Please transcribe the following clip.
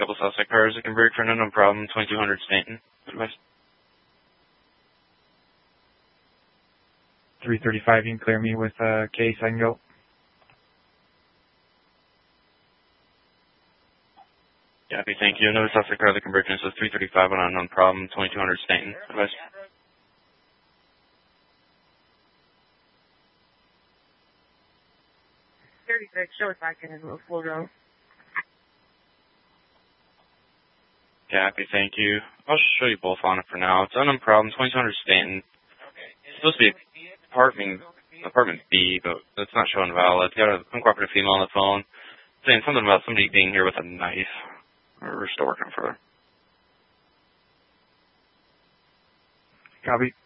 couple suspect cars that converge for an unknown problem, 2200 Stanton. Advice. 335, you can clear me with case, I can go. Copy, thank you. Another suspect car, the convergence is 335 on unknown problem, 2200 Stanton. Advice. 36, show us back in a full row. Copy, thank you. I'll show you both on it for now. It's unknown problem, 2200 Stanton. It's supposed to be apartment B, but it's not showing valid. Got an uncooperative female on the phone saying something about somebody being here with a knife. We're still working further. Copy.